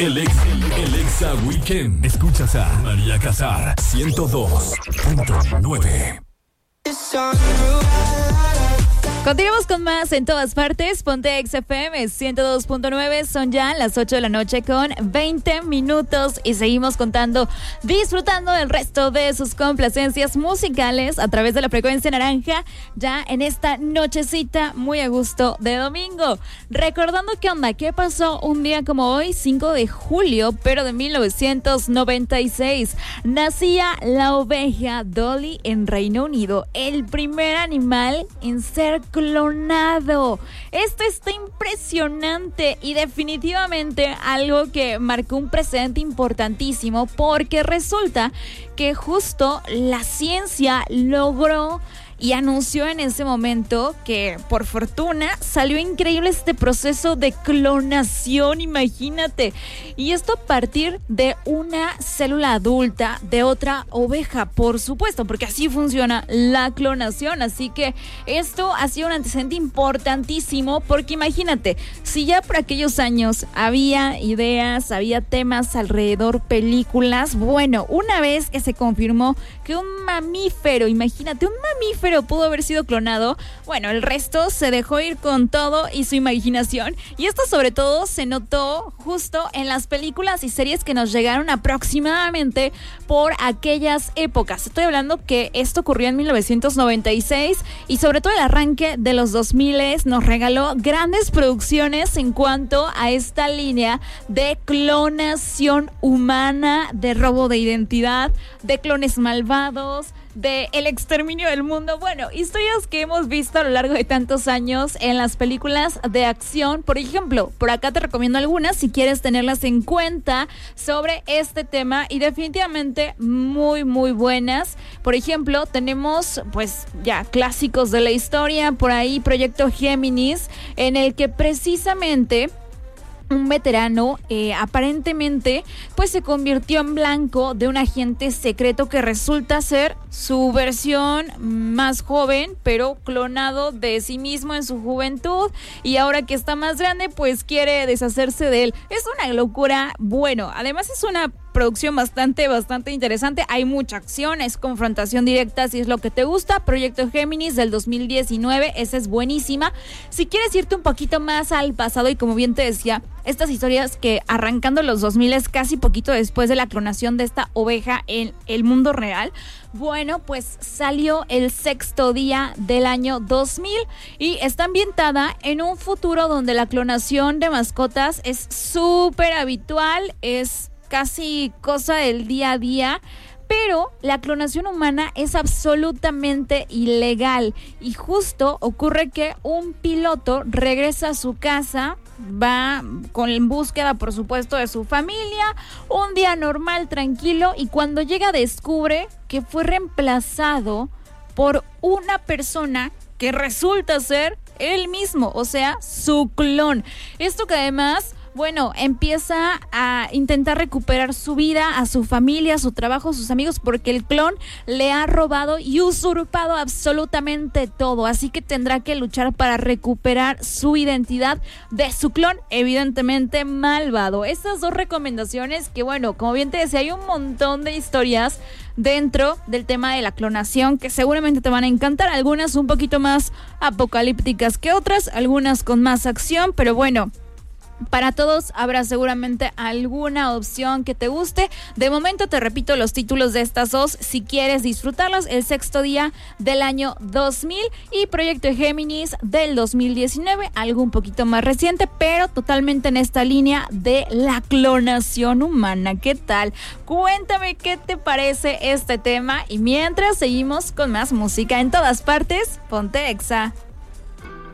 El Exa Weekend. Escuchas a María Casar, 102.9. Continuamos con más en todas partes. Ponte XFM 102.9. Son ya las 8 de la noche con 20 minutos y seguimos disfrutando del resto de sus complacencias musicales a través de la frecuencia naranja, ya en esta nochecita muy a gusto de domingo. Recordando qué pasó un día como hoy, 5 de julio, pero de 1996. Nacía la oveja Dolly en Reino Unido, el primer animal en ser clonado. Esto está impresionante y definitivamente algo que marcó un precedente importantísimo, porque resulta que justo la ciencia logró y anunció en ese momento que, por fortuna, salió increíble este proceso de clonación, imagínate. Y esto a partir de una célula adulta de otra oveja, por supuesto, porque así funciona la clonación. Así que esto ha sido un antecedente importantísimo, porque imagínate, si ya por aquellos años había ideas, había temas alrededor, películas, bueno, una vez que se confirmó que un mamífero, imagínate, un mamífero pudo haber sido clonado, bueno, el resto se dejó ir con todo y su imaginación, y esto sobre todo se notó justo en las películas y series que nos llegaron aproximadamente por aquellas épocas. Estoy hablando que esto ocurrió en 1996 y sobre todo el arranque de los 2000 nos regaló grandes producciones en cuanto a esta línea de clonación humana, de robo de identidad, de clones malvados, de el exterminio del mundo. Bueno, historias que hemos visto a lo largo de tantos años en las películas de acción. Por ejemplo, por acá te recomiendo algunas si quieres tenerlas en cuenta sobre este tema, y definitivamente muy muy buenas. Por ejemplo, tenemos pues ya clásicos de la historia, por ahí Proyecto Géminis, en el que precisamente un veterano aparentemente pues se convirtió en blanco de un agente secreto que resulta ser su versión más joven, pero clonado de sí mismo en su juventud, y ahora que está más grande pues quiere deshacerse de él. Es una locura. Bueno, además es una producción bastante interesante. Hay mucha acción, es confrontación directa si es lo que te gusta. Proyecto Géminis del 2019, esa es buenísima. Si quieres irte un poquito más al pasado, y como bien te decía, estas historias que arrancando los 2000, casi poquito después de la clonación de esta oveja en el mundo real, bueno, pues salió El Sexto Día del año 2000 y está ambientada en un futuro donde la clonación de mascotas es súper habitual, es casi cosa del día a día, pero la clonación humana es absolutamente ilegal. Y justo ocurre que un piloto regresa a su casa, va en búsqueda, por supuesto, de su familia, un día normal, tranquilo, y cuando llega descubre que fue reemplazado por una persona que resulta ser él mismo, o sea, su clon. Esto que además, bueno, empieza a intentar recuperar su vida, a su familia, a su trabajo, a sus amigos, porque el clon le ha robado y usurpado absolutamente todo. Así que tendrá que luchar para recuperar su identidad de su clon, evidentemente malvado. Estas dos recomendaciones que, bueno, como bien te decía, hay un montón de historias dentro del tema de la clonación que seguramente te van a encantar. Algunas un poquito más apocalípticas que otras, algunas con más acción, pero bueno, para todos habrá seguramente alguna opción que te guste. De momento te repito los títulos de estas dos si quieres disfrutarlos: El Sexto Día del año 2000 y Proyecto Géminis del 2019, algo un poquito más reciente, pero totalmente en esta línea de la clonación humana. ¿Qué tal? Cuéntame qué te parece este tema, y mientras seguimos con más música en todas partes, ponte Exa.